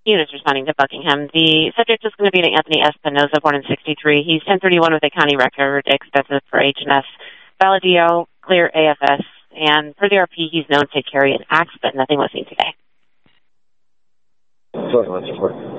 Units responding to Buckingham. The subject is going to be an Anthony Espinoza, born in 63. He's 1031 with a county record, expensive for H&S, Valadio, clear AFS, and per the RP, he's known to carry an axe, but nothing was seen today. Sorry, let's report.